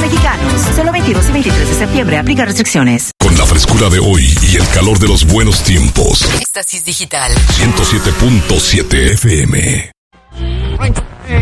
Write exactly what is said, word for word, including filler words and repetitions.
mexicanos. Solo veintidós y veintitrés de septiembre. Aplica restricciones. Con la frescura de hoy y el calor de los buenos tiempos. Éxtasis Digital. ciento siete punto siete F M.